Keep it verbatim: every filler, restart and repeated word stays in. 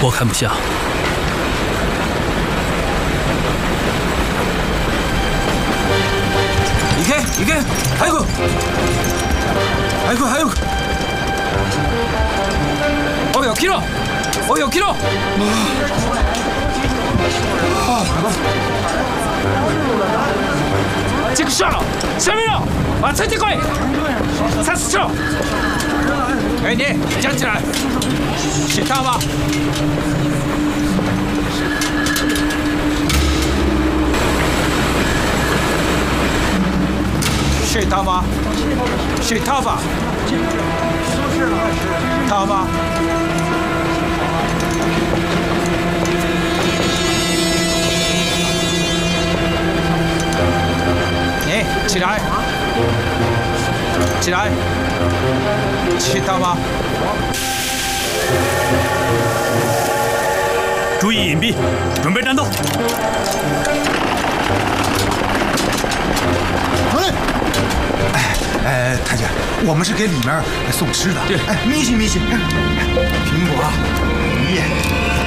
我看不像。 离开，离开，还有个，还有个，还有个。哦哟 ，kilo， 哦哟 ，kilo。啊！这个上了，下面了，把车接过来，三十车。哎，你站起来，是他吗？是他吗？是他吧？他吗？你起来，起来，是他吗？ 注意隐蔽，准备战斗。 好嘞。哎哎，太监，我们是给里面送吃的。 对， 哎，米西米西，苹果、梨。